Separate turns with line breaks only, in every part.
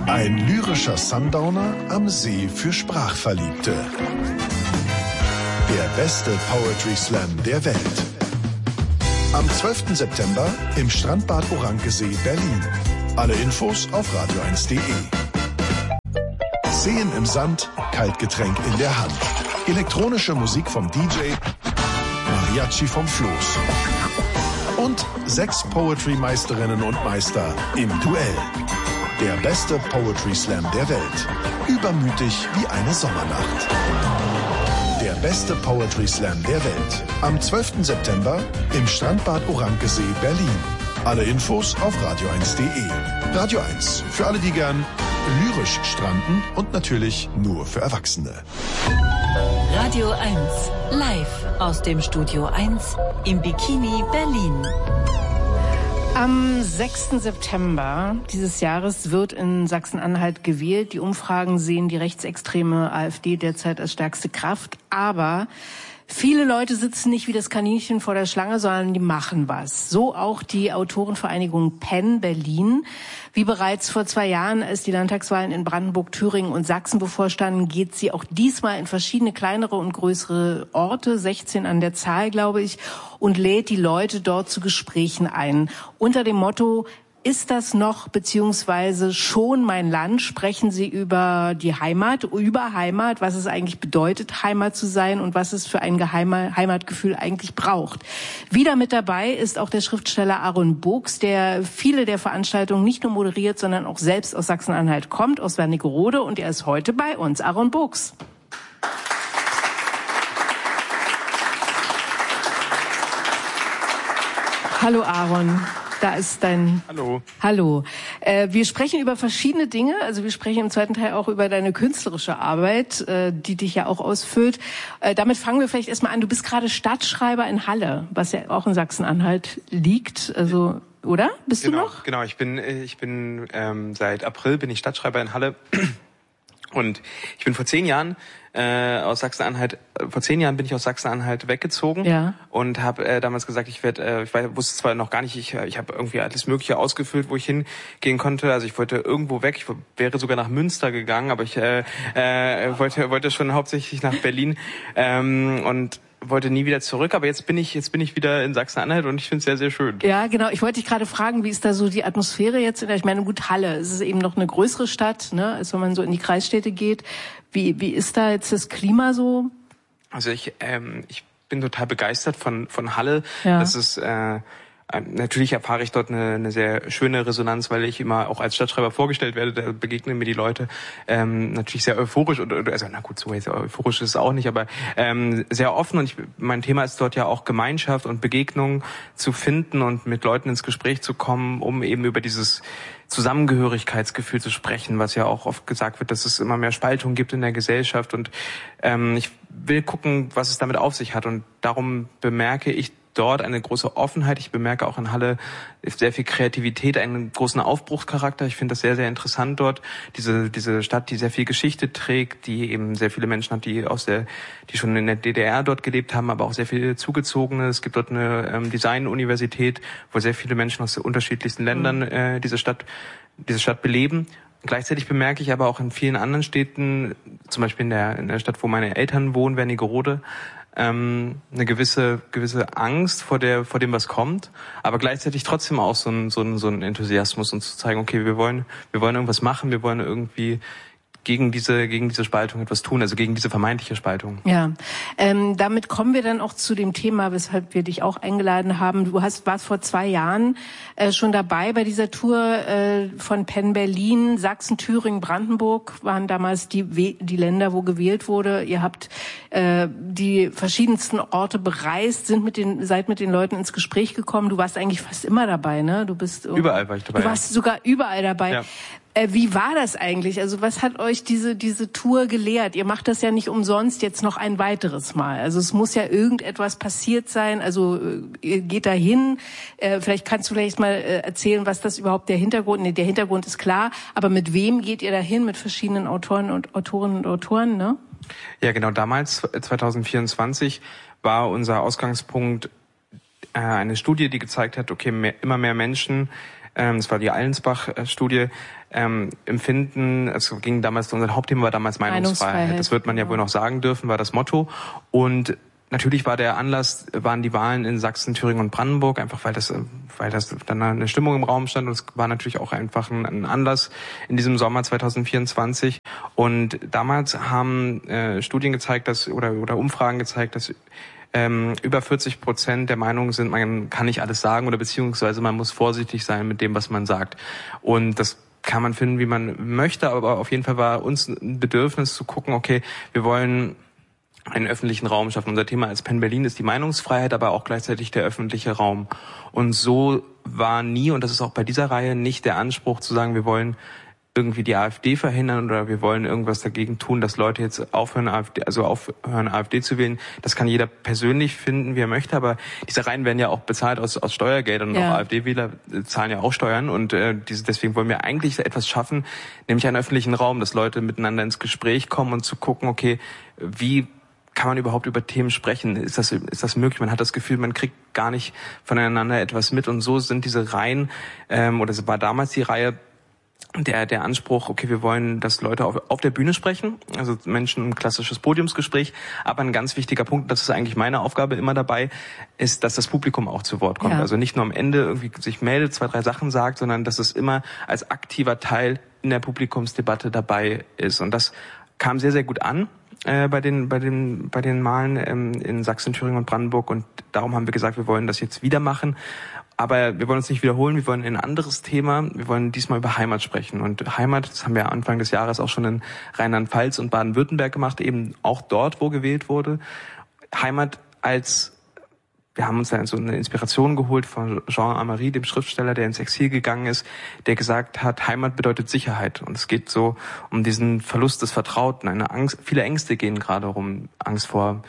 Ein lyrischer Sundowner am See für Sprachverliebte. Der beste Poetry Slam der Welt. Am 12. September im Strandbad Orankesee, Berlin. Alle Infos auf radio1.de. Seen im Sand, Kaltgetränk in der Hand. Elektronische Musik vom DJ, Mariachi vom Floß. Und 6 Poetry-Meisterinnen und Meister im Duell. Der beste Poetry Slam der Welt. Übermütig wie eine Sommernacht. Der beste Poetry Slam der Welt. Am 12. September im Strandbad Orankesee, Berlin. Alle Infos auf radio1.de. Radio 1. Für alle, die gern lyrisch stranden und natürlich nur für Erwachsene.
Radio 1. Live aus dem Studio 1 im Bikini Berlin.
Am 6. September dieses Jahres wird in Sachsen-Anhalt gewählt. Die Umfragen sehen die rechtsextreme AfD derzeit als stärkste Kraft. Aber viele Leute sitzen nicht wie das Kaninchen vor der Schlange, sondern die machen was. So auch die Autorenvereinigung PEN Berlin. Wie bereits vor 2 Jahren, als die Landtagswahlen in Brandenburg, Thüringen und Sachsen bevorstanden, geht sie auch diesmal in verschiedene kleinere und größere Orte, 16 an der Zahl, glaube ich, und lädt die Leute dort zu Gesprächen ein. Unter dem Motto: Ist das noch beziehungsweise schon mein Land? Sprechen Sie über die Heimat, was es eigentlich bedeutet, Heimat zu sein und was es für ein Heimatgefühl eigentlich braucht. Wieder mit dabei ist auch der Schriftsteller Aaron Books, der viele der Veranstaltungen nicht nur moderiert, sondern auch selbst aus Sachsen-Anhalt kommt, aus Wernigerode, und er ist heute bei uns. Aaron Books. Hallo Aaron. Da ist dein...
Hallo.
Hallo. Wir sprechen über verschiedene Dinge. Also wir sprechen im zweiten Teil auch über deine künstlerische Arbeit, die dich ja auch ausfüllt. Damit fangen wir vielleicht erstmal an. Du bist gerade Stadtschreiber in Halle, was ja auch in Sachsen-Anhalt liegt. Also, oder? Bist du noch?
Genau. Ich bin seit April bin ich Stadtschreiber in Halle. Und ich bin vor 10 Jahren aus Sachsen-Anhalt. Vor 10 Jahren bin ich aus Sachsen-Anhalt weggezogen, ja, und habe damals gesagt, ich wusste zwar noch gar nicht, ich habe irgendwie alles Mögliche ausgefüllt, wo ich hingehen konnte. Also ich wollte irgendwo weg. Ich wäre sogar nach Münster gegangen, aber ich wollte schon hauptsächlich nach Berlin und wollte nie wieder zurück, aber jetzt bin ich wieder in Sachsen-Anhalt und ich finde es sehr, sehr schön.
Ja, genau. Ich wollte dich gerade fragen, wie ist da so die Atmosphäre jetzt? Ich meine, gut, Halle, es ist eben noch eine größere Stadt, ne, als wenn man so in die Kreisstädte geht. Wie ist da jetzt das Klima so?
Also ich bin total begeistert von Halle.
Ja.
Das ist natürlich erfahre ich dort eine sehr schöne Resonanz, weil ich immer auch als Stadtschreiber vorgestellt werde, da begegnen mir die Leute natürlich sehr euphorisch, also na gut, so euphorisch ist es auch nicht, aber sehr offen, und mein Thema ist dort ja auch Gemeinschaft und Begegnung zu finden und mit Leuten ins Gespräch zu kommen, um eben über dieses Zusammengehörigkeitsgefühl zu sprechen, was ja auch oft gesagt wird, dass es immer mehr Spaltung gibt in der Gesellschaft, und ich will gucken, was es damit auf sich hat, und darum bemerke ich dort eine große Offenheit. Ich bemerke auch in Halle sehr viel Kreativität, einen großen Aufbruchscharakter. Ich finde das sehr, sehr interessant dort. Diese Stadt, die sehr viel Geschichte trägt, die eben sehr viele Menschen hat, die schon in der DDR dort gelebt haben, aber auch sehr viele Zugezogene. Es gibt dort eine Design-Universität, wo sehr viele Menschen aus unterschiedlichsten Ländern diese Stadt beleben. Gleichzeitig bemerke ich aber auch in vielen anderen Städten, zum Beispiel in der Stadt, wo meine Eltern wohnen, Wernigerode, eine gewisse Angst vor dem, was kommt, aber gleichzeitig trotzdem auch so ein Enthusiasmus, und zu zeigen, okay, wir wollen irgendwas machen, wir wollen irgendwie gegen diese Spaltung etwas tun, also gegen diese vermeintliche Spaltung.
Ja, damit kommen wir dann auch zu dem Thema, weshalb wir dich auch eingeladen haben. Du warst vor 2 Jahren schon dabei bei dieser Tour von PEN Berlin. Sachsen, Thüringen, Brandenburg waren damals die Länder, wo gewählt wurde. Ihr habt die verschiedensten Orte bereist, seid mit den Leuten ins Gespräch gekommen. Du warst eigentlich fast immer dabei, ne?
Überall war ich dabei.
Du warst sogar überall dabei. Ja. Wie war das eigentlich? Also was hat euch diese Tour gelehrt? Ihr macht das ja nicht umsonst jetzt noch ein weiteres Mal. Also es muss ja irgendetwas passiert sein. Also ihr geht da hin. Vielleicht kannst du mal erzählen, was das überhaupt der Hintergrund... Nee, der Hintergrund ist klar. Aber mit wem geht ihr da hin? Mit verschiedenen Autorinnen und Autoren, ne?
Ja, genau. Damals, 2024, war unser Ausgangspunkt eine Studie, die gezeigt hat, okay, immer mehr Menschen das war die Allensbach-Studie, empfinden, es ging damals, unser Hauptthema war damals Meinungsfreiheit. Das wird man ja wohl noch sagen dürfen, war das Motto. Und natürlich waren die Wahlen in Sachsen, Thüringen und Brandenburg, einfach weil das dann eine Stimmung im Raum stand, und es war natürlich auch einfach ein Anlass in diesem Sommer 2024. Und damals haben Studien gezeigt, oder Umfragen gezeigt, dass über 40% der Meinung sind, man kann nicht alles sagen, oder beziehungsweise man muss vorsichtig sein mit dem, was man sagt. Und das kann man finden, wie man möchte, aber auf jeden Fall war uns ein Bedürfnis zu gucken, okay, wir wollen einen öffentlichen Raum schaffen. Unser Thema als Penn Berlin ist die Meinungsfreiheit, aber auch gleichzeitig der öffentliche Raum. Und so war nie, und das ist auch bei dieser Reihe nicht der Anspruch zu sagen, wir wollen irgendwie die AfD verhindern oder wir wollen irgendwas dagegen tun, dass Leute jetzt aufhören, AfD zu wählen. Das kann jeder persönlich finden, wie er möchte, aber diese Reihen werden ja auch bezahlt aus Steuergeldern, und auch AfD-Wähler zahlen ja auch Steuern, und deswegen wollen wir eigentlich etwas schaffen, nämlich einen öffentlichen Raum, dass Leute miteinander ins Gespräch kommen und zu gucken, okay, wie kann man überhaupt über Themen sprechen? Ist das möglich? Man hat das Gefühl, man kriegt gar nicht voneinander etwas mit, und so sind diese Reihen, oder es war damals die Reihe, der Anspruch, okay, wir wollen, dass Leute auf der Bühne sprechen, also Menschen ein klassisches Podiumsgespräch, aber ein ganz wichtiger Punkt, das ist eigentlich meine Aufgabe immer dabei, ist, dass das Publikum auch zu Wort kommt. Ja. Also nicht nur am Ende irgendwie sich meldet, 2, 3 Sachen sagt, sondern dass es immer als aktiver Teil in der Publikumsdebatte dabei ist. Und das kam sehr, sehr gut an bei den Wahlen in Sachsen, Thüringen und Brandenburg, und darum haben wir gesagt, wir wollen das jetzt wieder machen. Aber wir wollen uns nicht wiederholen, wir wollen ein anderes Thema, wir wollen diesmal über Heimat sprechen. Und Heimat, das haben wir Anfang des Jahres auch schon in Rheinland-Pfalz und Baden-Württemberg gemacht, eben auch dort, wo gewählt wurde. Heimat wir haben uns dann so eine Inspiration geholt von Jean Amaury, dem Schriftsteller, der ins Exil gegangen ist, der gesagt hat, Heimat bedeutet Sicherheit. Und es geht so um diesen Verlust des Vertrauten, eine Angst, viele Ängste gehen gerade rum, Angst vor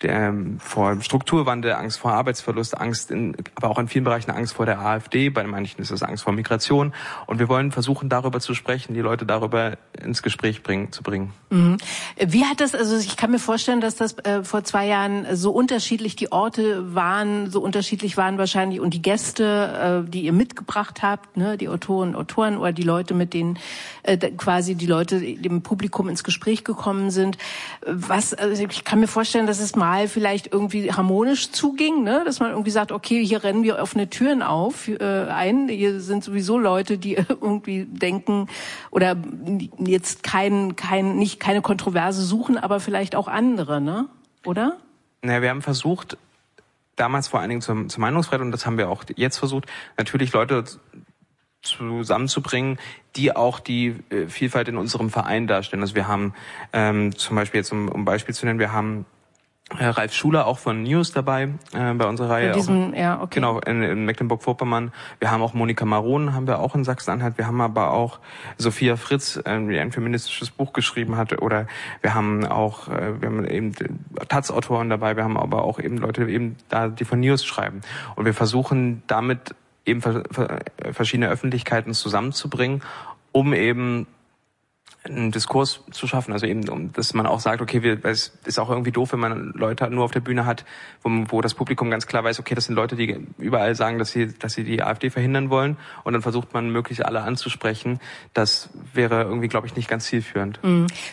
Strukturwandel, Angst vor Arbeitsverlust, aber auch in vielen Bereichen Angst vor der AfD, bei manchen ist es Angst vor Migration. Und wir wollen versuchen, darüber zu sprechen, die Leute darüber ins Gespräch zu bringen.
Mhm. Wie hat das, also ich kann mir vorstellen, dass das vor 2 Jahren so unterschiedlich die Orte waren, so unterschiedlich waren wahrscheinlich, und die Gäste, die ihr mitgebracht habt, ne, die Autoren oder die Leute, mit denen quasi die Leute dem Publikum ins Gespräch gekommen sind. Also ich kann mir vorstellen, dass es mal vielleicht irgendwie harmonisch zuging, ne? Dass man irgendwie sagt, okay, hier rennen wir offene Türen ein. Hier sind sowieso Leute, die irgendwie denken oder jetzt keine Kontroverse suchen, aber vielleicht auch andere, ne? Oder?
Naja, wir haben versucht, damals vor allen Dingen zur Meinungsfreiheit, und das haben wir auch jetzt versucht, natürlich Leute zusammenzubringen, die auch die Vielfalt in unserem Verein darstellen. Also wir haben zum Beispiel jetzt, um Beispiel zu nennen, wir haben Ralf Schuler auch von News dabei bei unserer Reihe. Genau, in Mecklenburg-Vorpommern. Wir haben auch Monika Maron, haben wir auch in Sachsen-Anhalt. Wir haben aber auch Sophia Fritz, die ein feministisches Buch geschrieben hat. Oder wir haben eben Taz-Autoren dabei. Wir haben aber auch eben Leute die von News schreiben. Und wir versuchen damit eben verschiedene Öffentlichkeiten zusammenzubringen, um eben einen Diskurs zu schaffen, also eben, dass man auch sagt, okay, es ist auch irgendwie doof, wenn man Leute nur auf der Bühne hat, wo das Publikum ganz klar weiß, okay, das sind Leute, die überall sagen, dass sie die AfD verhindern wollen, und dann versucht man möglichst alle anzusprechen. Das wäre irgendwie, glaube ich, nicht ganz zielführend.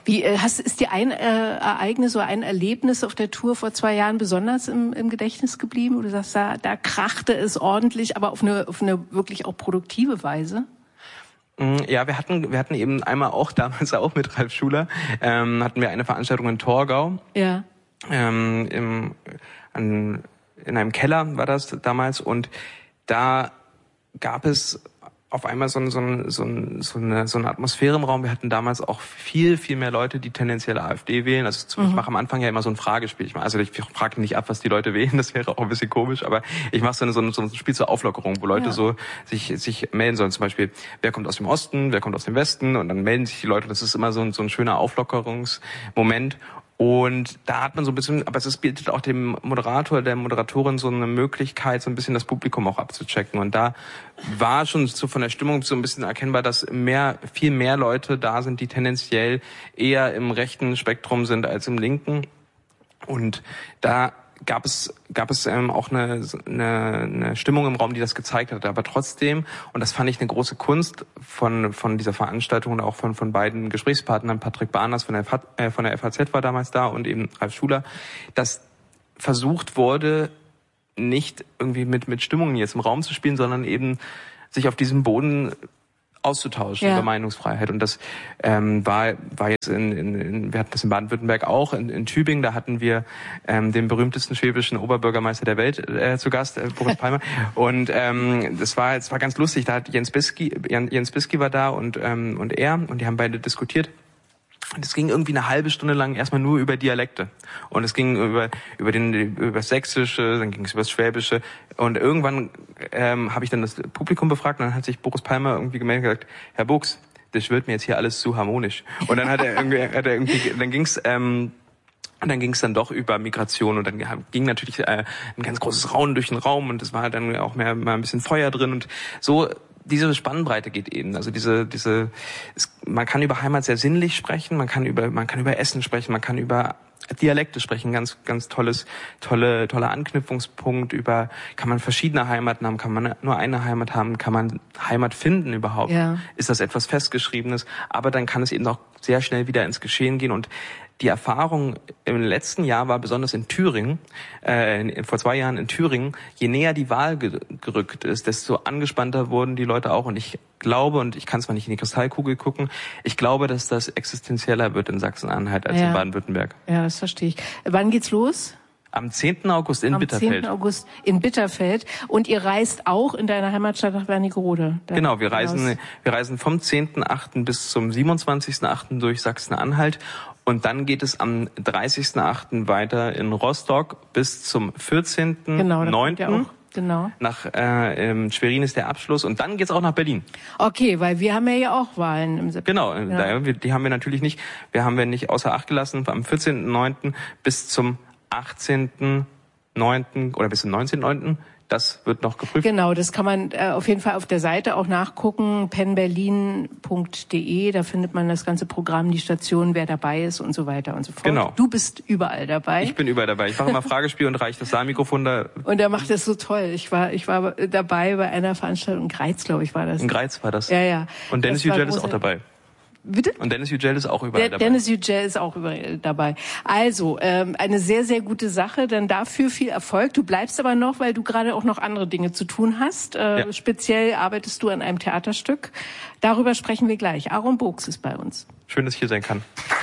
Ist dir ein Ereignis oder ein Erlebnis auf der Tour vor 2 Jahren besonders im Gedächtnis geblieben, wo du sagst, da krachte es ordentlich, aber auf eine wirklich auch produktive Weise?
Ja, wir hatten eben einmal auch damals auch mit Ralf Schuler, hatten wir eine Veranstaltung in Torgau. Ja. In einem Keller war das damals, und da gab es auf einmal so eine Atmosphäre im Raum. Wir hatten damals auch viel, viel mehr Leute, die tendenziell AfD wählen. Also ich mache am Anfang ja immer so ein Fragespiel. Ich frage nicht ab, was die Leute wählen, das wäre auch ein bisschen komisch, aber ich mache so ein Spiel zur Auflockerung, wo Leute so sich melden sollen. Zum Beispiel, wer kommt aus dem Osten, wer kommt aus dem Westen, und dann melden sich die Leute. Das ist immer so ein schöner Auflockerungsmoment. Und da hat man so ein bisschen, aber es bietet auch dem Moderator, der Moderatorin so eine Möglichkeit, so ein bisschen das Publikum auch abzuchecken. Und da war schon so von der Stimmung so ein bisschen erkennbar, dass viel mehr Leute da sind, die tendenziell eher im rechten Spektrum sind als im linken. Und da gab es auch eine Stimmung im Raum, die das gezeigt hat. Aber trotzdem, und das fand ich eine große Kunst von dieser Veranstaltung und auch von beiden Gesprächspartnern, Patrick Barners von der FAZ war damals da und eben Ralf Schuler, dass versucht wurde, nicht irgendwie mit Stimmungen jetzt im Raum zu spielen, sondern eben sich auf diesem Boden auszutauschen über Meinungsfreiheit. Und das war jetzt wir hatten das in Baden-Württemberg auch, in Tübingen, da hatten wir den berühmtesten schwäbischen Oberbürgermeister der Welt zu Gast, Boris Palmer. Und das war ganz lustig, da hat Jens Bisky war da und er, und die haben beide diskutiert. Und es ging irgendwie eine halbe Stunde lang erstmal nur über Dialekte. Und es ging über das Sächsische, dann ging es über das Schwäbische. Und irgendwann habe ich dann das Publikum befragt und dann hat sich Boris Palmer irgendwie gemeldet und gesagt, Herr Buchs, das wird mir jetzt hier alles zu harmonisch. Und dann dann ging es dann doch über Migration und dann ging natürlich ein ganz großes Raunen durch den Raum und es war dann auch mal ein bisschen Feuer drin und so. Diese Spannbreite geht eben, also man kann über Heimat sehr sinnlich sprechen, man kann über Essen sprechen, man kann über Dialekte sprechen, ganz toller Anknüpfungspunkt, kann man verschiedene Heimaten haben, kann man nur eine Heimat haben, kann man Heimat finden überhaupt, ist das etwas Festgeschriebenes, aber dann kann es eben auch sehr schnell wieder ins Geschehen gehen und die Erfahrung im letzten Jahr war besonders in Thüringen, vor 2 Jahren in Thüringen, je näher die Wahl gerückt ist, desto angespannter wurden die Leute auch. Und ich glaube, und ich kann zwar nicht in die Kristallkugel gucken, ich glaube, dass das existenzieller wird in Sachsen-Anhalt als in Baden-Württemberg.
Ja, das verstehe ich. Wann geht's los?
Am 10. August in Bitterfeld.
Am 10. August in Bitterfeld. Und ihr reist auch in deiner Heimatstadt nach Wernigerode.
Genau, wir reisen vom 10.8. bis zum 27.8. durch Sachsen-Anhalt. Und dann geht es am 30.8. weiter in Rostock bis zum 14.9.
Genau.
Nach Schwerin ist der Abschluss und dann geht's auch nach Berlin.
Okay, weil wir haben ja auch Wahlen im September.
Genau, die haben wir natürlich nicht. Wir haben nicht außer Acht gelassen. Am 14.9. bis zum 18.9. oder bis zum 19.9. Das wird noch geprüft.
Genau, das kann man auf jeden Fall auf der Seite auch nachgucken, penberlin.de, da findet man das ganze Programm, die Station, wer dabei ist und so weiter und so fort.
Genau.
Du bist überall dabei.
Ich bin überall dabei. Ich mache immer Fragespiel und reiche das Saalmikrofon da.
Und er macht das so toll. Ich war dabei bei einer Veranstaltung in Greiz, glaube ich, war das.
In Greiz war das.
Ja.
Und Dennis Yücel ist auch dabei.
Bitte?
Und Dennis Yücel ist auch überall dabei.
Dennis Yücel ist auch überall dabei. Also, eine sehr, sehr gute Sache. Dann dafür viel Erfolg. Du bleibst aber noch, weil du gerade auch noch andere Dinge zu tun hast. Speziell arbeitest du an einem Theaterstück. Darüber sprechen wir gleich. Aaron Buchs ist bei uns.
Schön, dass ich hier sein kann.